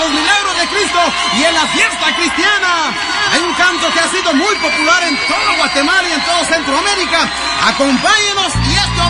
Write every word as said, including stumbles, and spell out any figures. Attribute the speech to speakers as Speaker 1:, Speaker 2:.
Speaker 1: los milagros de Cristo y en la fiesta cristiana. Hay un canto que ha sido muy popular en todo Guatemala y en todo Centroamérica. Acompáñenos y esto